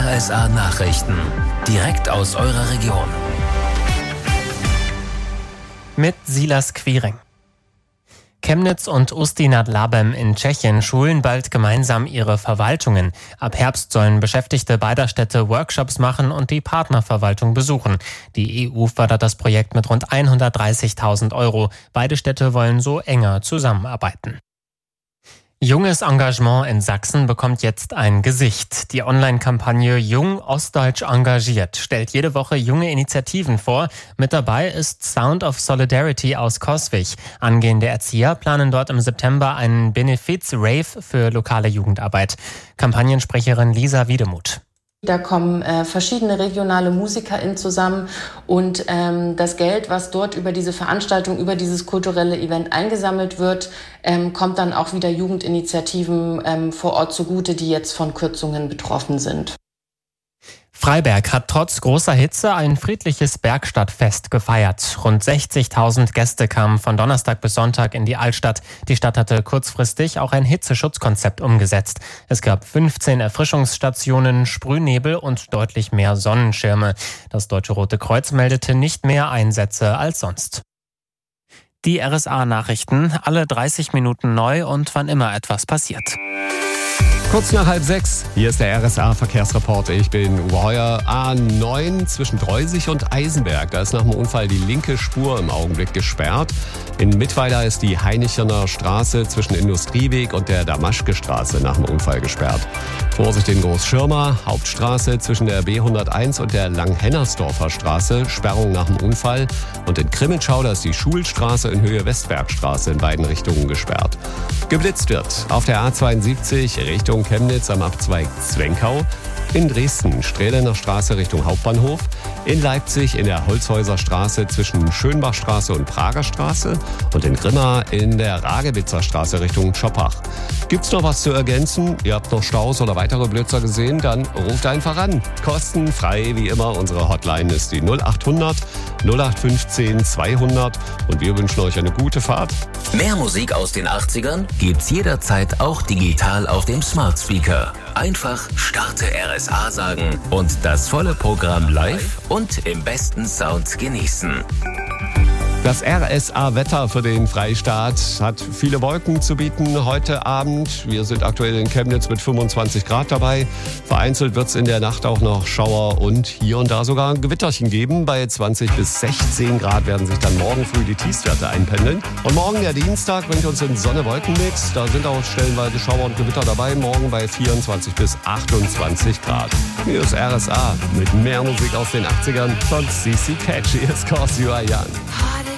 RSA Nachrichten. Direkt aus eurer Region. Mit Silas Quiring. Chemnitz und Ústí nad Labem in Tschechien schulen bald gemeinsam ihre Verwaltungen. Ab Herbst sollen Beschäftigte beider Städte Workshops machen und die Partnerverwaltung besuchen. Die EU fördert das Projekt mit rund 130.000 €. Beide Städte wollen so enger zusammenarbeiten. Junges Engagement in Sachsen bekommt jetzt ein Gesicht. Die Online-Kampagne Jung Ostdeutsch engagiert stellt jede Woche junge Initiativen vor. Mit dabei ist Sound of Solidarity aus Coswig. Angehende Erzieher planen dort im September einen Benefiz-Rave für lokale Jugendarbeit. Kampagnensprecherin Lisa Wiedemuth. Da kommen verschiedene regionale MusikerInnen zusammen und das Geld, was dort über diese Veranstaltung, über dieses kulturelle Event eingesammelt wird, kommt dann auch wieder Jugendinitiativen vor Ort zugute, die jetzt von Kürzungen betroffen sind. Freiberg hat trotz großer Hitze ein friedliches Bergstadtfest gefeiert. Rund 60.000 Gäste kamen von Donnerstag bis Sonntag in die Altstadt. Die Stadt hatte kurzfristig auch ein Hitzeschutzkonzept umgesetzt. Es gab 15 Erfrischungsstationen, Sprühnebel und deutlich mehr Sonnenschirme. Das Deutsche Rote Kreuz meldete nicht mehr Einsätze als sonst. Die RSA-Nachrichten, alle 30 Minuten neu und wann immer etwas passiert. Kurz nach 5:30, hier ist der RSA-Verkehrsreport. Ich bin Uwe Heuer. A9 zwischen Dreusig und Eisenberg. Da ist nach dem Unfall die linke Spur im Augenblick gesperrt. In Mittweiler ist die Heinichener Straße zwischen Industrieweg und der Damaschke-Straße nach dem Unfall gesperrt. Vorsicht in Großschirma, Hauptstraße zwischen der B101 und der Langhennersdorfer Straße, Sperrung nach dem Unfall. Und in Krimitschau, da ist die Schulstraße in Höhe Westbergstraße in beiden Richtungen gesperrt. Geblitzt wird auf der A72 Richtung Chemnitz am Abzweig Zwenkau. In Dresden Strählener Straße Richtung Hauptbahnhof. In Leipzig in der Holzhäuser Straße zwischen Schönbachstraße und Prager Straße. Und in Grimma in der Ragebitzer Straße Richtung Schoppach. Gibt's noch was zu ergänzen? Ihr habt noch Staus oder weitere Blitzer gesehen? Dann ruft einfach an. Kostenfrei wie immer. Unsere Hotline ist die 0800 0815 200. Und wir wünschen euch eine gute Fahrt. Mehr Musik aus den 80ern gibt's jederzeit auch digital auf dem Smart Speaker. Einfach Starte RSA sagen und das volle Programm live und im besten Sound genießen. Das RSA-Wetter für den Freistaat hat viele Wolken zu bieten heute Abend. Wir sind aktuell in Chemnitz mit 25 Grad dabei. Vereinzelt wird es in der Nacht auch noch Schauer und hier und da sogar ein Gewitterchen geben. Bei 20 bis 16 Grad werden sich dann morgen früh die Tiefstwerte einpendeln. Und morgen, der Dienstag, bringt uns den Sonne-Wolken-Mix. Da sind auch stellenweise Schauer und Gewitter dabei. Morgen bei 24 bis 28 Grad. Hier ist RSA mit mehr Musik aus den 80ern von CC Catch. Here's 'Cause You Are Young.